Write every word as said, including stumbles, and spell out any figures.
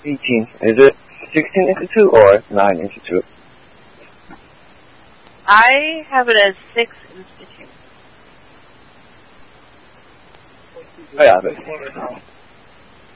eighteen. Is it sixteen into two or nine into two? I have it as six into two. Oh, yeah, but